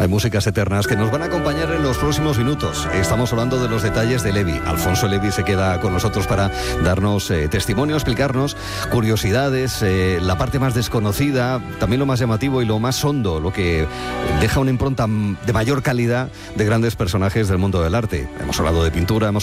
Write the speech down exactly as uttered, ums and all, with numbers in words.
Hay músicas eternas que nos van a acompañar en los próximos minutos. Estamos hablando de los detalles de Levi. Alfonso Levi se queda con nosotros para darnos eh, testimonio, explicarnos curiosidades, eh, la parte más desconocida, también lo más llamativo y lo más hondo, lo que deja una impronta de mayor calidad de grandes personajes del mundo del arte. Hemos hablado de pintura, hemos